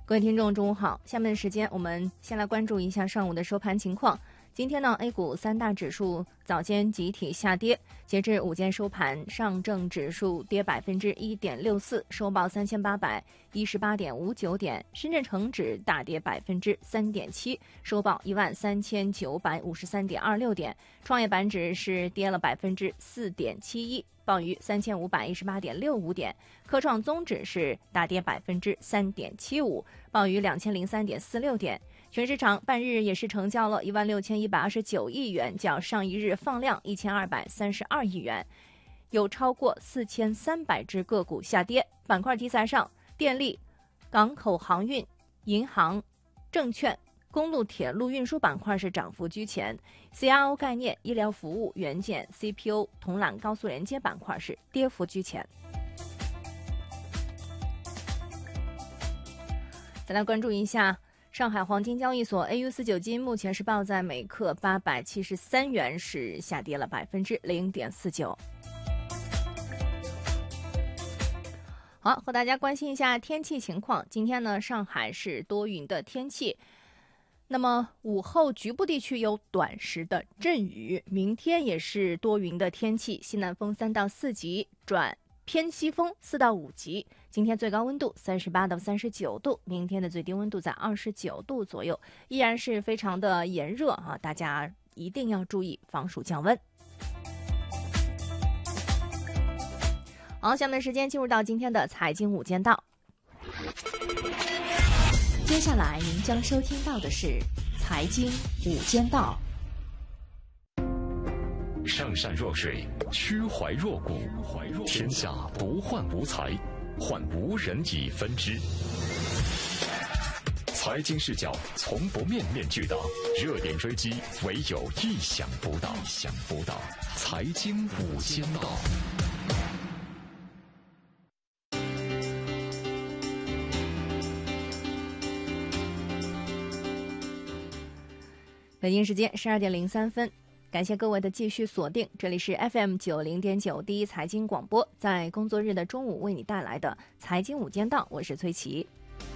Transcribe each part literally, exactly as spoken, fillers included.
各位听众，中午好。下面的时间，我们先来关注一下上午的收盘情况。今天呢 ，A 股三大指数早间集体下跌，截至午间收盘，上证指数跌百分之一点六四，收报三千八百一十八点五九点；深圳成指大跌百分之三点七，收报一万三千九百五十三点二六点；创业板指是跌了百分之四点七一。报于三千五百一十八点六五点，科创综指是大跌百分之三点七五，报于两千零三点四六点。全市场半日也是成交了一万六千一百二十九亿元，较上一日放量一千二百三十二亿元，有超过四千三百只个股下跌。板块题材上，电力、港口航运、银行、证券、公路铁路运输板块是涨幅居前 ，C R O 概念、医疗服务、元件、C P U、铜缆高速连接板块是跌幅居前。再来关注一下上海黄金交易所 A 五四九金，目前是报在每克八百七十三元，是下跌了百分之零点四九。好，和大家关心一下天气情况。今天呢，上海是多云的天气。那么午后局部地区有短时的阵雨，明天也是多云的天气，西南风三到四级转偏西风四到五级。今天最高温度三十八到三十九度，明天的最低温度在二十九度左右，依然是非常的炎热啊，大家一定要注意防暑降温。好，下面的时间进入到今天的财经午间道。 接下来您将收听到的是财经午间道。 上善若水，曲怀若谷，天下不患无才，患无人以分之。财经视角从不面面俱到，热点追击唯有意想不到。意想不到，财经午间道。 北京时间十二点零三分，感谢各位的继续锁定，这里是 F M 九零点九第一财经广播，在工作日的中午为你带来的财经午间道，我是崔琦。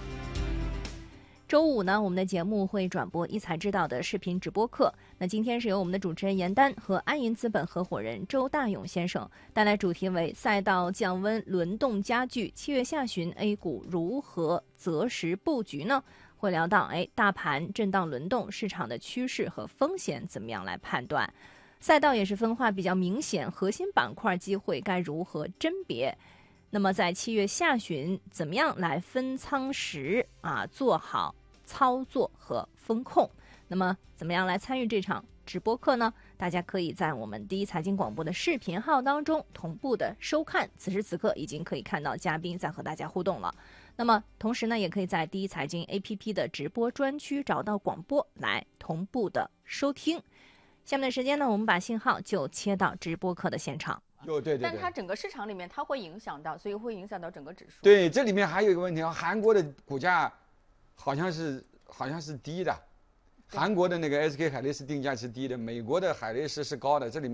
周五呢，我们的节目会转播一财知道的视频直播课。那今天是由我们的主持人严丹和安银资本合伙人周大勇先生带来主题为赛道降温轮动加剧，七月下旬 A 股如何择时布局呢？会聊到哎，大盘震荡轮动，市场的趋势和风险怎么样来判断？赛道也是分化比较明显，核心板块机会该如何甄别？那么在七月下旬，怎么样来分仓时啊，做好操作和风控？那么怎么样来参与这场直播课呢？大家可以在我们第一财经广播的视频号当中同步的收看，此时此刻已经可以看到嘉宾在和大家互动了。那么同时呢，也可以在第一财经 A P P 的直播专区找到广播来同步的收听。下面的时间呢，我们把信号就切到直播课的现场。 哦，对对对， 但它整个市场里面它会影响到，所以会影响到整个指数。 对，这里面还有一个问题啊，韩国的股价好像是好像是低的，韩国的那个 S K 海力士定价是低的，美国的海力士是高的，这里面。